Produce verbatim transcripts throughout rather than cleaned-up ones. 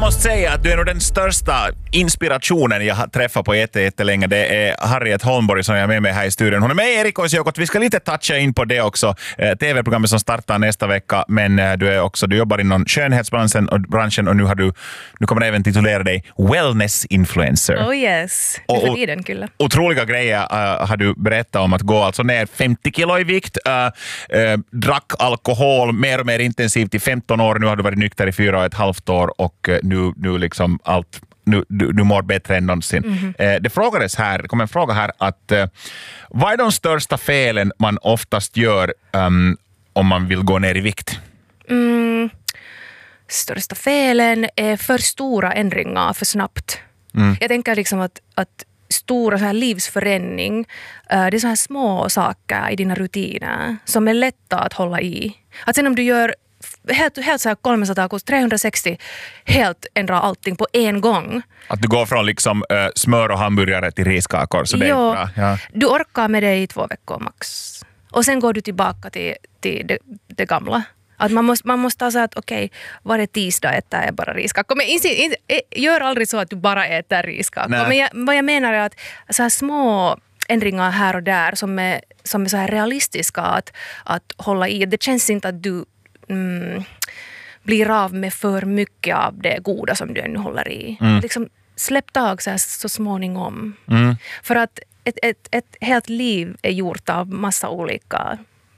måste säga att du är nog den största inspirationen jag har träffat på jätte, jättelänge. Det är Harriet Holmborg som jag är med mig här i studion. Hon är med i Erikons Jokot. Vi ska lite toucha in på det också. Eh, T V-programmet som startar nästa vecka. Men eh, du är också, du jobbar inom skönhetsbranschen och, branschen, och nu har du, nu kommer du även titulera dig wellness influencer. Oh yes, det är för den kulla. Otroliga grejer uh, har du berättat om, att gå alltså ner femtio kilo i vikt, uh, uh, drack alkohol mer och mer intensivt i femton år. Nu har du varit nykter i fyra och ett halvt år och uh, nu, nu liksom allt Nu, du, du mår bättre än någonsin. Mm-hmm. Eh, det frågades här, det kom en fråga här att eh, vad är de största felen man oftast gör um, om man vill gå ner i vikt? Mm, största felen är för stora ändringar för snabbt. Mm. Jag tänker liksom att, att stora så här livsförändring, uh, det är så här små saker i dina rutiner som är lätta att hålla i. Att sen om du gör helt, helt så här kolmesata kurs, trehundrasextio, helt ändra allting på en gång. Att du går från liksom uh, smör och hamburgare till riskakor, så det jo, är bra. Ja. Du orkar med det i två veckor max. Och sen går du tillbaka till, till det, det gamla. Att man måste, man måste ha så att okej, okay, varje tisdag äter jag bara riskakor. Men inte, inte, gör aldrig så att du bara äter riskakor. Men jag, vad jag menar är att så här små ändringar här och där som är, som är så här realistiska att, att hålla i. Det känns inte att du mm, blir av med för mycket av det goda som du ännu håller i. Mm. Liksom, släpp tag så, här, så småningom. Mm. För att ett, ett, ett helt liv är gjort av massa olika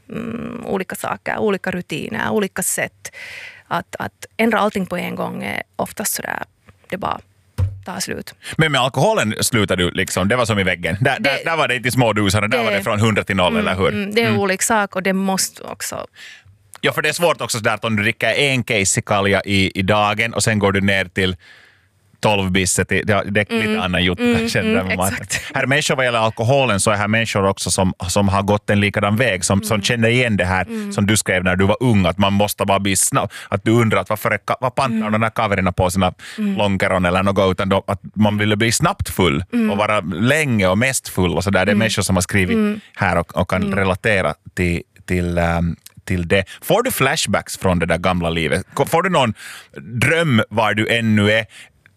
Mm, olika saker, olika rutiner, olika sätt. Att, att ändra allting på en gång är oftast sådär, det bara tar slut. Men med alkoholen slutar du liksom, det var som i väggen. Där, det, där, där var det inte små dosarna, där var det från hundra till noll, mm, eller hur? Mm, det är mm. olika sak och det måste också... Ja, för det är svårt också sådär att om du dricker en case kalja i, i dagen och sen går du ner till tolv bisset, det, det är lite mm. annan gjort. Mm, mm, exakt. Här är människor vad gäller alkoholen, så är här människor också som, som har gått en likadan väg, som, mm. som känner igen det här mm. som du skrev när du var ung, att man måste bara bli snabb, att du undrar att varför är, vad pantar mm. de här kaverna på sina mm. långkeron eller något, utan då, att man ville bli snabbt full mm. och vara länge och mest full och sådär. Det är mm. människor som har skrivit mm. här och, och kan mm. relatera till, till um, till det. Får du flashbacks från det där gamla livet? Får du någon dröm var du ännu är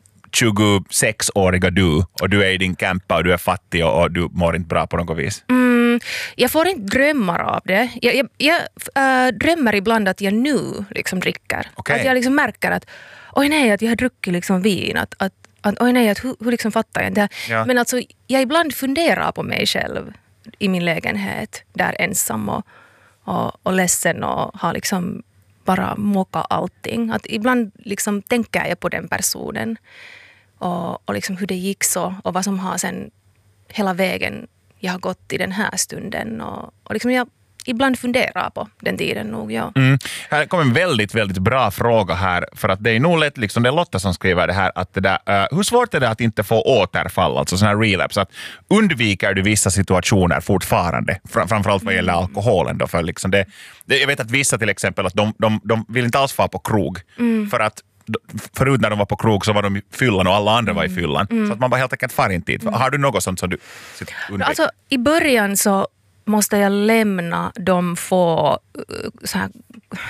tjugosex-åriga du och du är i din campa och du är fattig och, och du mår inte bra på något vis? Mm, jag får inte drömmar av det. Jag, jag, jag äh, drömmer ibland att jag nu liksom dricker. Okay. Att jag liksom märker att oj nej, att jag har druckit liksom vin. Att, att, att oj nej, att hur, hur liksom fattar jag det? Ja. Men alltså, jag ibland funderar på mig själv i min lägenhet där ensam och, och, och ledsen och har liksom bara mocka allting. Att ibland liksom tänker jag på den personen och, och liksom hur det gick så och vad som har sen hela vägen jag har gått i den här stunden och, och liksom jag ibland funderar på den tiden nog, ja. Mm. Här kommer en väldigt, väldigt bra fråga här, för att det är nog lätt, liksom, det är Lotta som skriver det här, att det där, uh, hur svårt är det att inte få återfall, alltså sån här relapse, att undviker du vissa situationer fortfarande, fram, framförallt vad gäller alkoholen då, för liksom det, det, jag vet att vissa till exempel, att de, de, de vill inte alls vara på krog, mm. för att förut när de var på krog så var de i fyllan och alla andra mm. var i fyllan, mm. så att man bara helt enkelt far inte dit. Mm. Har du något sånt som du undviker? Alltså i början så måste jag lämna de få så här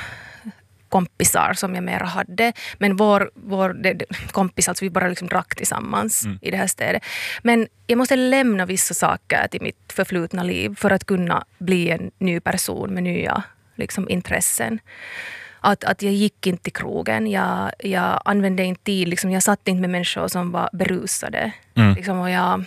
kompisar som jag mera hade. Men vår, vår det, kompis, alltså vi bara liksom drack tillsammans mm. i det här stället. Men jag måste lämna vissa saker till mitt förflutna liv för att kunna bli en ny person med nya liksom, intressen. Att, att jag gick inte till krogen. Jag, jag använde inte tid. Liksom, jag satt inte med människor som var berusade. Mm. Liksom, och jag...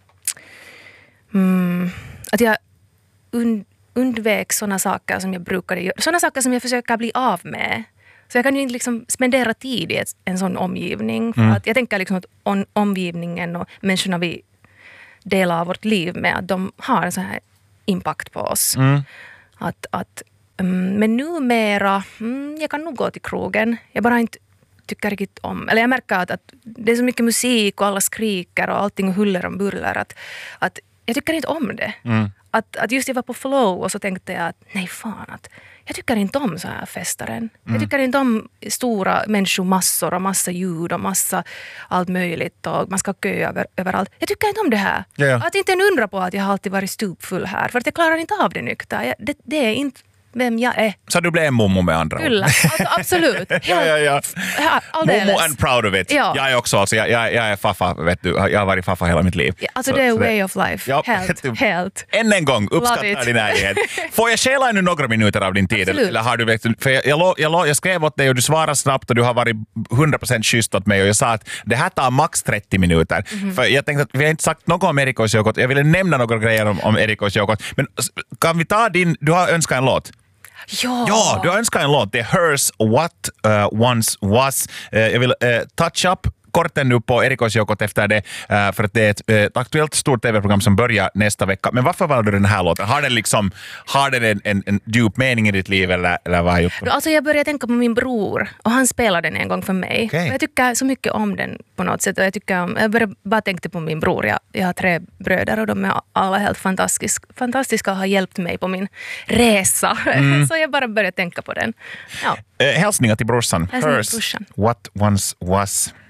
Mm, att jag Und, undvek sådana saker som jag brukade göra. Sådana saker som jag försöker bli av med. Så jag kan ju inte liksom spendera tid i ett, en sån omgivning. För mm. att jag tänker liksom att on, omgivningen och människorna vi delar av vårt liv med, att de har en sån här impact på oss. Mm. Att, att, um, men numera, mm, jag kan nog gå till krogen. Jag bara inte tycker riktigt om. Eller jag märker att, att det är så mycket musik och alla skriker och allting huller om buller. Att, att jag tycker inte om det. Mm. Att, att just jag var på flow och så tänkte jag att nej fan, att jag tycker inte om så här festaren. Mm. Jag tycker inte om stora människomassor och massa ljud och massa allt möjligt och man ska köa över, överallt. Jag tycker inte om det här. Ja, ja. Att inte en undra på att jag har alltid varit stupfull här, för att jag klarar inte av det nykter. Jag, det, det är inte vem jag är. Så du blev en mommo med andra ord. Kyllä, alltså, absolut. ja, ja, ja. Alldeles. Mommo and proud of it. Ja. Jag är också, alltså, jag, jag, jag är faffa, vet du. Jag har varit faffa hela mitt liv. Ja, alltså så, det är så way det, of life. Ja, helt, helt. Än en gång, Love uppskattar it. din ärlighet. Får jag stjäla ännu några minuter av din tid? Absolut. Eller har du, vet, för jag, jag, jag, jag, jag skrev åt dig och du svarade snabbt och du har varit hundra procent schysst åt mig och jag sa att det här tar max trettio minuter. Mm-hmm. För jag tänkte att vi har inte sagt något om Erikoisjoukot. Jag ville nämna några grejer om, om Erikoisjoukot. Men kan vi ta din, du har önskat en låt. Ja. Ja, du har önskat en låt. Det är Hers What uh, Once Was. Uh, jag vill uh, touch up korten nu på Erikoisjoukot efter det, uh, för att det är ett, uh, ett aktuellt stort tv-program som börjar nästa vecka. Men varför valde du den här låten? Har den, liksom, har den en, en, en djup mening i ditt liv eller, eller vad har gjort? Alltså jag började tänka på min bror och han spelade den en gång för mig. Okay. Och jag tycker så mycket om den på något sätt. Och jag, tycker om, jag började bara tänkte på min bror. Jag, jag har tre bröder och de är alla helt fantastisk, fantastiska och har hjälpt mig på min resa. Mm. Så jag bara började tänka på den. Ja. Uh, hälsningar till brorsan. Hälsningar Hers till brorsan. What Once Was.